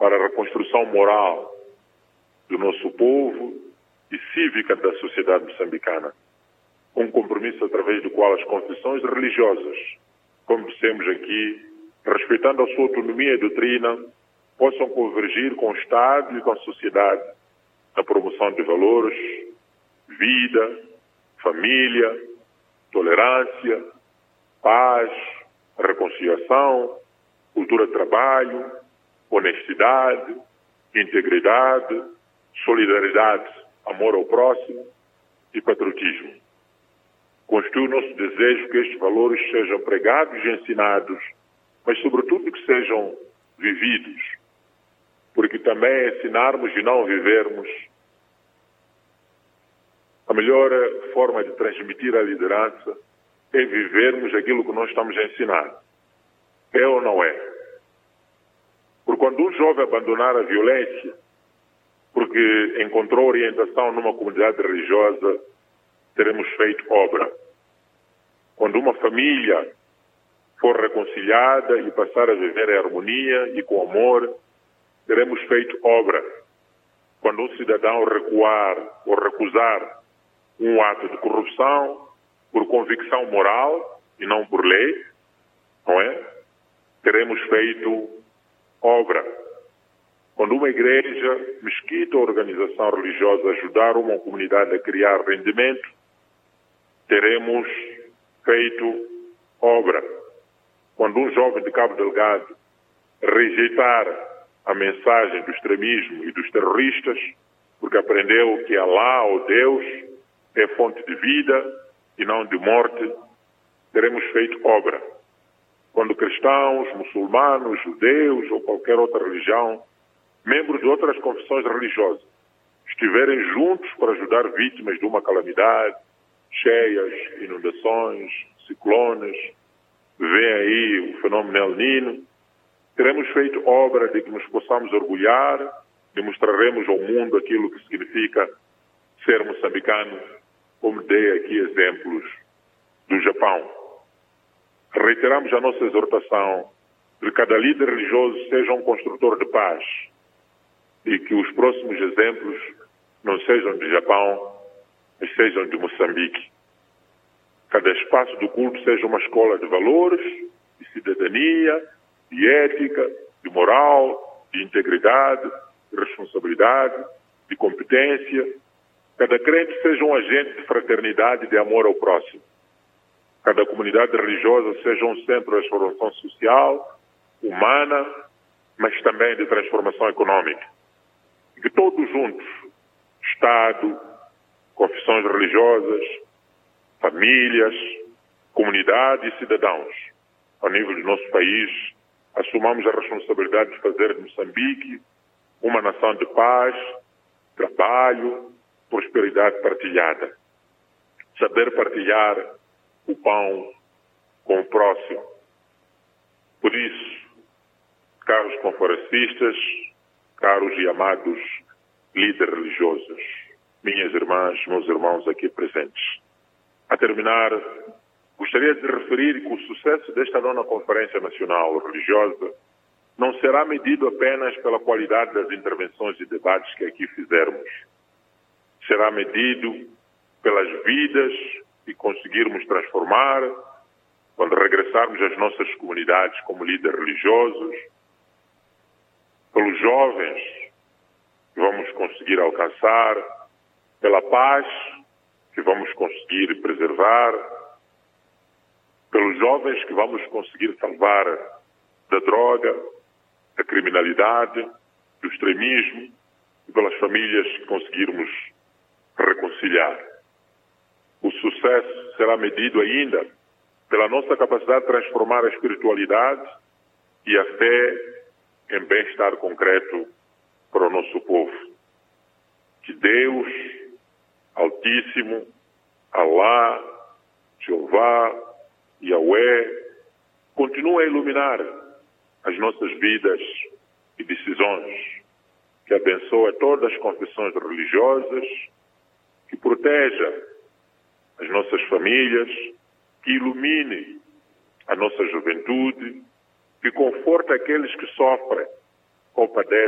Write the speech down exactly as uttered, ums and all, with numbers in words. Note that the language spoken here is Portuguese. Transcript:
para a reconstrução moral do nosso povo e cívica da sociedade moçambicana. Um compromisso através do qual as confissões religiosas, como dissemos aqui, respeitando a sua autonomia e doutrina, possam convergir com o Estado e com a sociedade na promoção de valores, vida, família, tolerância, paz, reconciliação, cultura de trabalho, honestidade, integridade, solidariedade, amor ao próximo e patriotismo. Constitui o nosso desejo que estes valores sejam pregados e ensinados, mas sobretudo que sejam vividos, porque também ensinarmos e não vivermos, a melhor forma de transmitir a liderança é vivermos aquilo que nós estamos a ensinar. É ou não é? Porque quando um jovem abandonar a violência, porque encontrou orientação numa comunidade religiosa, teremos feito obra. Quando uma família for reconciliada e passar a viver em harmonia e com amor, teremos feito obra. Quando um cidadão recuar ou recusar um ato de corrupção por convicção moral e não por lei, não é? Teremos feito obra. Quando uma igreja, mesquita ou organização religiosa ajudar uma comunidade a criar rendimento, teremos feito obra. Quando um jovem de Cabo Delgado rejeitar a mensagem do extremismo e dos terroristas, porque aprendeu que Alá ou Deus é fonte de vida e não de morte, teremos feito obra. Quando cristãos, muçulmanos, judeus ou qualquer outra religião, membros de outras confissões religiosas, estiverem juntos para ajudar vítimas de uma calamidade, cheias, inundações, ciclones, vem aí o fenômeno El Niño, teremos feito obra de que nos possamos orgulhar, demonstraremos ao mundo aquilo que significa ser moçambicano, como dei aqui exemplos do Japão. Reiteramos a nossa exortação de que cada líder religioso seja um construtor de paz e que os próximos exemplos não sejam de Japão, mas sejam de Moçambique. Cada espaço do culto seja uma escola de valores, de cidadania, de ética, de moral, de integridade, de responsabilidade, de competência. Cada crente seja um agente de fraternidade e de amor ao próximo. Cada comunidade religiosa seja um centro de transformação social, humana, mas também de transformação econômica. E que todos juntos, Estado, confissões religiosas, famílias, comunidade e cidadãos, ao nível do nosso país, assumamos a responsabilidade de fazer de Moçambique uma nação de paz, trabalho, prosperidade partilhada. Saber partilhar o pão com o próximo. Por isso, caros conferencistas, caros e amados líderes religiosos, minhas irmãs, meus irmãos aqui presentes. A terminar, gostaria de referir que o sucesso desta nona Conferência Nacional Religiosa não será medido apenas pela qualidade das intervenções e debates que aqui fizermos. Será medido pelas vidas que conseguirmos transformar quando regressarmos às nossas comunidades como líderes religiosos, pelos jovens que vamos conseguir alcançar, pela paz que vamos conseguir preservar, pelos jovens que vamos conseguir salvar da droga, da criminalidade, do extremismo e pelas famílias que conseguirmos reconciliar. O sucesso será medido ainda pela nossa capacidade de transformar a espiritualidade e a fé em bem-estar concreto para o nosso povo. Que Deus Altíssimo, Alá, Jeová, Yahweh, continue a iluminar as nossas vidas e decisões, que abençoe todas as confissões religiosas, que proteja as nossas famílias, que ilumine a nossa juventude, que conforte aqueles que sofrem ou padecem